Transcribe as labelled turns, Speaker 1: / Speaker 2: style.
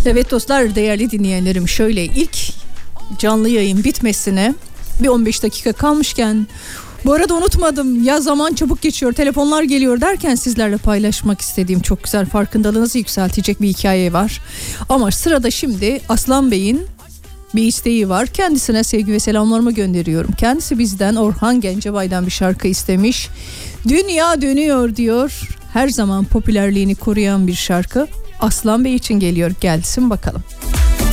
Speaker 1: Evet dostlar, değerli dinleyenlerim, şöyle ilk canlı yayın bitmesine bir 15 dakika kalmışken, bu arada unutmadım ya, zaman çabuk geçiyor, telefonlar geliyor derken sizlerle paylaşmak istediğim çok güzel, farkındalığınızı yükseltecek bir hikaye var. Ama sırada şimdi Aslan Bey'in bir isteği var. Kendisine sevgi ve selamlarımı gönderiyorum. Kendisi bizden Orhan Gencebay'dan bir şarkı istemiş. Dünya dönüyor diyor. Her zaman popülerliğini koruyan bir şarkı. Aslan Bey için geliyor. Gelsin bakalım.